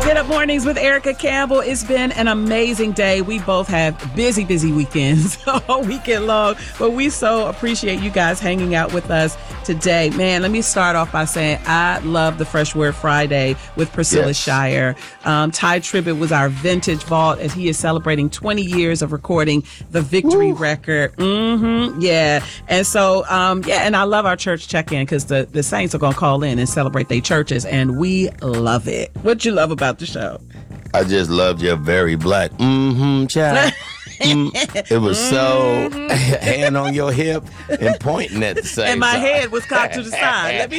Get Up Mornings with Erica Campbell. It's been an amazing day. We both have busy weekends all weekend long, but we so appreciate you guys hanging out with us today. Man, let me start off by saying I love the Fresh Word Friday with Priscilla Shirer. Ty Tribbett was our vintage vault as he is celebrating 20 years of recording the Victory record. Yeah. And so, and I love our church check-in because the saints are going to call in and celebrate their churches, and we love it. What you love about the show? I just loved your very black child. It was so hand on your hip and pointing at the same time. And my head was cocked to the side, let me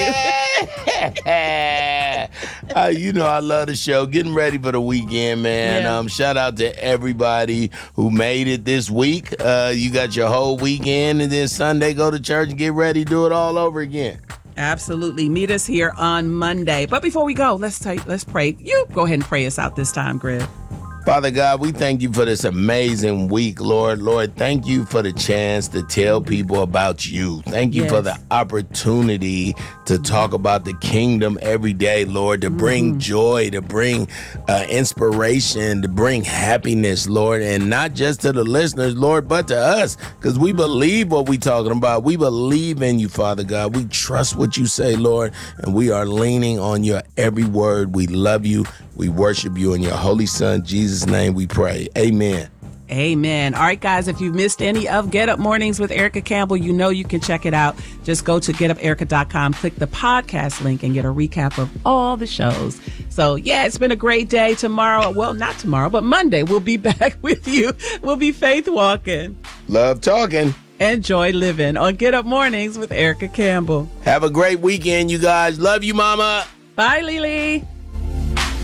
tell you. You know I love the show. Getting ready for the weekend, man. Yeah. Shout out to everybody who made it this week. You got your whole weekend, and then Sunday go to church and get ready, do it all over again. Absolutely. Meet us here on Monday. But before we go, let's pray. You go ahead and pray us out this time, Griff. Father God, we thank you for this amazing week, Lord. Lord, thank you for the chance to tell people about you. Thank you for the opportunity to talk about the kingdom every day, Lord, to bring joy, to bring inspiration, to bring happiness, Lord, and not just to the listeners, Lord, but to us, because we believe what we're talking about. We believe in you, Father God. We trust what you say, Lord, and we are leaning on your every word. We love you. We worship you. In your holy son, Jesus' name we pray. Amen. Amen. All right, guys, if you've missed any of Get Up Mornings with Erica Campbell, you know you can check it out. Just go to getuperica.com, click the podcast link, and get a recap of all the shows. So, it's been a great day. Tomorrow, well, not tomorrow, but Monday, we'll be back with you. We'll be faith walking. Love talking. And joy living on Get Up Mornings with Erica Campbell. Have a great weekend, you guys. Love you, Mama. Bye, Lily.